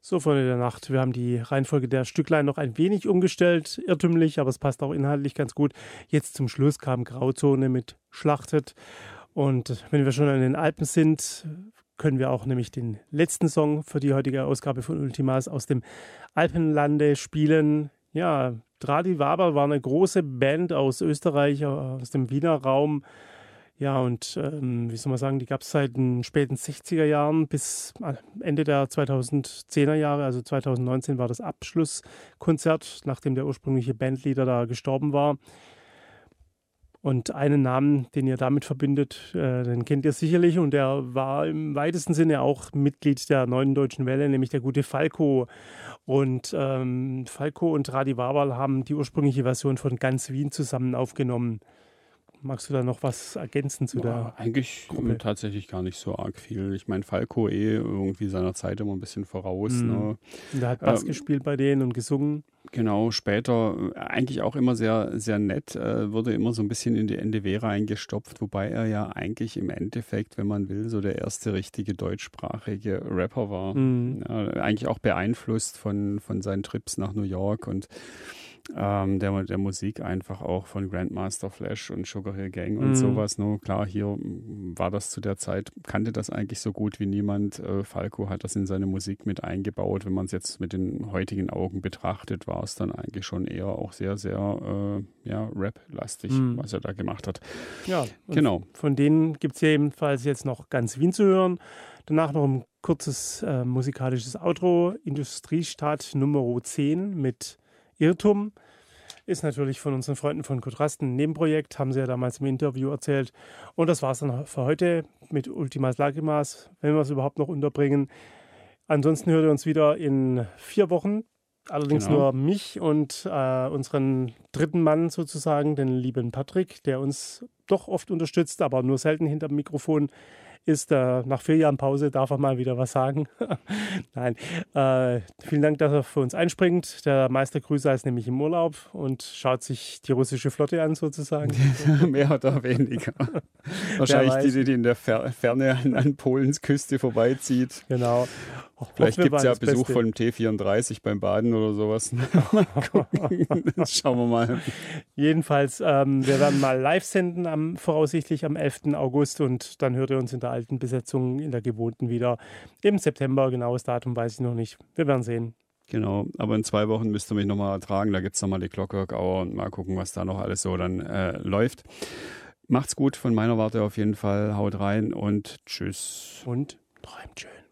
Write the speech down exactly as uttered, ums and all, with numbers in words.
So, Freunde der Nacht, wir haben die Reihenfolge der Stücklein noch ein wenig umgestellt, irrtümlich, aber es passt auch inhaltlich ganz gut. Jetzt zum Schluss kam Grauzone mit Schlachtet. Und wenn wir schon an den Alpen sind, können wir auch nämlich den letzten Song für die heutige Ausgabe von Ultimas aus dem Alpenlande spielen. Ja, Dradi Waber war eine große Band aus Österreich, aus dem Wiener Raum. Ja, und ähm, wie soll man sagen, die gab es seit den späten sechziger Jahren bis Ende der zweitausendzehner Jahre, also zweitausendneunzehn war das Abschlusskonzert, nachdem der ursprüngliche Bandleader da gestorben war. Und einen Namen, den ihr damit verbindet, äh, den kennt ihr sicherlich, und der war im weitesten Sinne auch Mitglied der Neuen Deutschen Welle, nämlich der gute Falco. Und ähm, Falco und Dradi Waberl haben die ursprüngliche Version von Ganz Wien zusammen aufgenommen. Magst du da noch was ergänzen zu ja, der Eigentlich Gruppe? tatsächlich gar nicht so arg viel. Ich meine, Falco eh irgendwie seiner Zeit immer ein bisschen voraus. Mhm. Ne? Und er hat Bass Ähm, gespielt bei denen und gesungen. Genau, später äh, eigentlich auch immer sehr, sehr nett, äh, wurde immer so ein bisschen in die N D W reingestopft, wobei er ja eigentlich im Endeffekt, wenn man will, so der erste richtige deutschsprachige Rapper war. Mhm. Ja, eigentlich auch beeinflusst von, von seinen Trips nach New York und ähm, der, der Musik einfach auch von Grandmaster Flash und Sugar Hill Gang und Mhm. sowas. Nur klar, hier mm, war das zu der Zeit, kannte das eigentlich so gut wie niemand. Äh, Falco hat das in seine Musik mit eingebaut. Wenn man es jetzt mit den heutigen Augen betrachtet, war es dann eigentlich schon eher auch sehr, sehr äh, ja, Rap-lastig, Mhm. was er da gemacht hat. Ja, und Genau. von denen gibt es ja ebenfalls jetzt noch Ganz Wien zu hören. Danach noch ein kurzes äh, musikalisches Outro. Industriestadt Nummer zehn mit Irrtum. Ist natürlich von unseren Freunden von Kontrasten ein Nebenprojekt, haben sie ja damals im Interview erzählt. Und das war es dann für heute mit Ultimas Lacrimas, wenn wir es überhaupt noch unterbringen. Ansonsten hört ihr uns wieder in vier Wochen. Allerdings Genau. nur mich und äh, unseren dritten Mann sozusagen, den lieben Patrick, der uns doch oft unterstützt, aber nur selten hinterm Mikrofon ist. Äh, nach vier Jahren Pause darf er mal wieder was sagen. Nein, äh, vielen Dank, dass er für uns einspringt. Der Meister Grüßer ist nämlich im Urlaub und schaut sich die russische Flotte an sozusagen. Mehr oder weniger. Wer Wahrscheinlich weiß. die, die in der Fer Ferne an, an Polens Küste vorbeizieht. Genau. Vielleicht Hoffen wir gibt es mal ja das Besuch Beste. von dem T vierunddreißig beim Baden oder sowas. Mal gucken. Das schauen wir mal. Jedenfalls, ähm, wir werden mal live senden, am, voraussichtlich am elften August, und dann hört ihr uns in der alten Besetzung, in der gewohnten wieder im September. Genaues Datum weiß ich noch nicht. Wir werden sehen. Genau, aber in zwei Wochen müsst ihr mich nochmal ertragen. Da gibt es nochmal die Clockwork Hour und mal gucken, was da noch alles so dann äh, läuft. Macht's gut von meiner Warte auf jeden Fall. Haut rein und tschüss. Und träumt schön.